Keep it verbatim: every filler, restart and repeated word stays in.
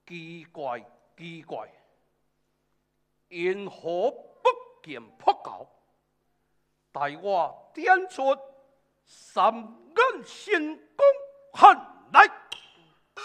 奇怪奇怪，因何不见破稿？待我点出三眼神功恨。